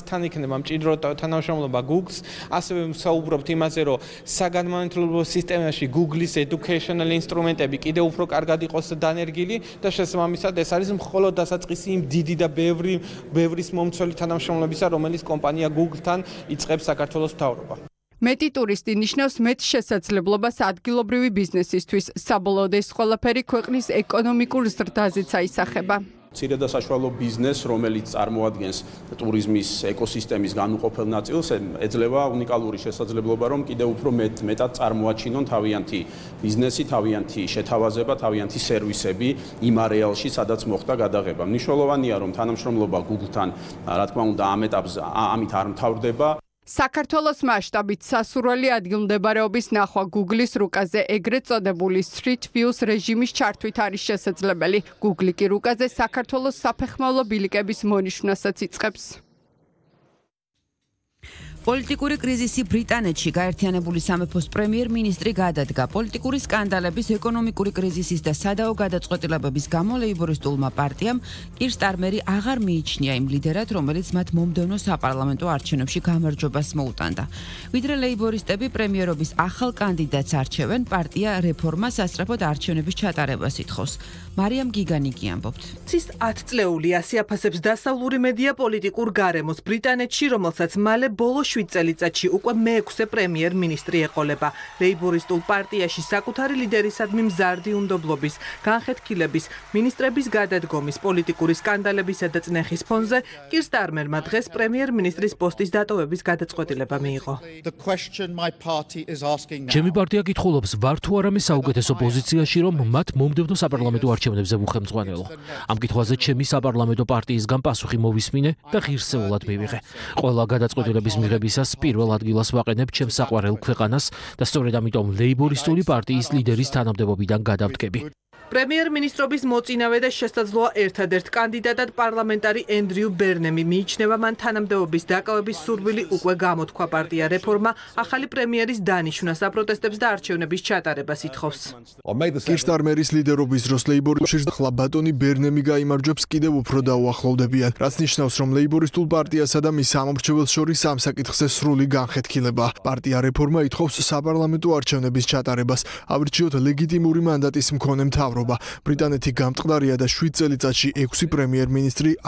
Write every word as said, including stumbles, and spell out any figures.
თან იქნება მჭიდრო თანამშრომლობა Google-ს, ასევე ვსაუბრობთ იმაზე, რომ საგანმანათლებლო სისტემაში Google-ის educational ინსტრუმენტები კიდევ უფრო კარგად იყოს დანერგილი და შესაბამისად ეს არის მხოლოდ დასაწყისი იმ დიდი და ბევრი ბევრის მომცველი თანამშრომლობისა, რომელიც კომპანია Google-თან იწყებს საქართველოს მთავრობა. მეტი ტურისტი ნიშნავს მეტ შესაძლებლობას ადგილობრივი ბიზნესისთვის. საბოლოოდ ეს ყველაფერი ქვეყნის ეკონომიკურ ზრდაზეც აისახება. მცირე და საშუალო ბიზნესს, რომელიც წარმოადგენს ტურიზმის ეკოსისტემის განუყოფელ ნაწილს, ეძლევა უნიკალური შესაძლებლობა, რომ კიდევ უფრო მეტ მეტად წარმოაჩინონ თავიანთი ბიზნესი, თავიანთი შეთავაზება, თავიანთი სერვისები იმ არეალში, სადაც მოხდა გადაღება. მნიშვნელოვანია, რომ თანამშრომლობა Google-თან, რა თქმა უნდა, ამ ეტაპზე ამით არ მთავრდება. საქართველოს მასშტაბით სასურველი ადგილმდებარეობის ნახვა Google-ის რუკაზე, ეგრეთ წოდებული Street View-ს რეჟიმის ჩართვით არის შესაძლებელი. Google კი რუკაზე საქართველოს საფეხმავლო ბილიკების მონიშვნასაც იწყებს. პოლიტიკური კრიზისი ბრიტანეთში გაერთიანებული სამეფოს პრემიერ-მინისტრი გადადგა. პოლიტიკური სკანდალების, ეკონომიკური კრიზისის და სადაო გადაწყვეტილებების გამო ლეიბორისტულმა პარტიამ კირ სტარმერი აღარ მიიჩნია იმ ლიდერად, რომელიც მათ მომდევნო საპარლამენტო არჩევნებში გამარჯვებას მოუტანდა. ვიდრე ლეიბორისტები პრემიერობის ახალ კანდიდატს არჩევენ, პარტია რეფორმა სასწრაფოდ არჩევნების ჩატარებას ითხოვს. მარიამ გიგანიკი ამბობთ. ცის ათწლეული ასიაფასებს დასავლური მედია პოლიტიკურ გარემოს ბრიტანეთში, რომელსაც მალე ბოლო შვიდ წელიწადში უკვე მეექვსე პრემიერ-მინისტრი ეყოლება. ლეიბორისტულ პარტიაში საკუთარი ლიდერისადმი მზარდი უნდობლობის, განხეთქილების, მინისტრების გადადგომის, პოლიტიკური სკანდალებისა და წნეხის ფონზე კირ სტარმერმა დღეს პრემიერ-მინისტრის პოსტის დატოვების გადაწყვეტილება მიიღო. ჩემი პარტია კითხულობს, ვარ თუ არა მე საუკეთესო პოზიციაში, რომ მათ მომდევნო საპარლამენტო არჩევნებზე ვუხელმძღვანელო. ამ კითხვაზე ჩემი საპარლამენტო პარტიისგან პასუხი მოვისმინე და ღირსეულად მივიღე. ყველა გადაწყვეტილების მიღების ისას პირველ ადგილას ვაყენებ ჩემს საყვარელ ქვეყანას და სწორედ ამიტომ ლეიბორისტული პარტიის ლიდერის თანამდებობიდან გადავდგები. პრემიერ-მინისტრობის მოწინავე და შესაძლოა ერთადერთ კანდიდატად პარლამენტარი ენდრიუ ბერნემი მიიჩნევა, მან თანამდებობის დაკავების სურვილი უკვე გამოთქვა. პარტია რეფორმა ახალი პრემიერის დანიშვნა, საპროტესტებს და არჩევნების ჩატარებას ითხოვს. კირ სტარმერის ლიდერობის დროს ლეიბორისტში ახლა ბატონი ბერნემი გაიმარჯვებს კიდევ უფრო დაუახლოვდებიან, რაც ნიშნავს, რომ ლეიბორისტულ პარტიასა და მის სამომრჩეველს შორის ამ საკითხზე სრული განხეთქილება. პარტია რეფორმა ითხოვს საპარლამენტო არჩევნების ჩატარებას, ავირჩიოთ ლეგიტიმური მანდატის მქონე მთავრობა. ბრიტანეთი გამწყდარია და შვიდ წელიწადში ექვსი პრემიერ-მინისტრი